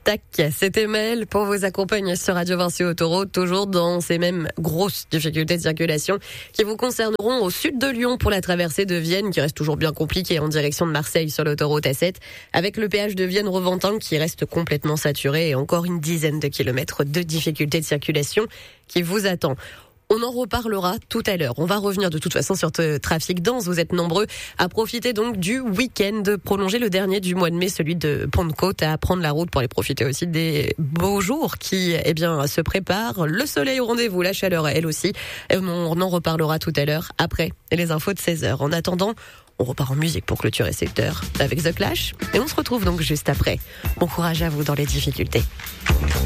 Tac, c'était Mel pour vous accompagner sur Radio Vinci Autoroute, toujours dans ces mêmes grosses difficultés de circulation qui vous concerneront au sud de Lyon pour la traversée de Vienne qui reste toujours bien compliquée en direction de Marseille sur l'autoroute A7 avec le péage de Vienne-Reventin qui reste complètement saturé et encore une dizaine de kilomètres de difficultés de circulation qui vous attend. On en reparlera tout à l'heure. On va revenir de toute façon sur ce trafic dense. Vous êtes nombreux à profiter donc du week-end prolongé, le dernier du mois de mai, celui de Pentecôte, à prendre la route pour aller profiter aussi des beaux jours qui, se préparent. Le soleil au rendez-vous, la chaleur elle aussi. On en reparlera tout à l'heure après les infos de 16h. En attendant, on repart en musique pour clôturer cette heure avec The Clash et on se retrouve donc juste après. Bon courage à vous dans les difficultés.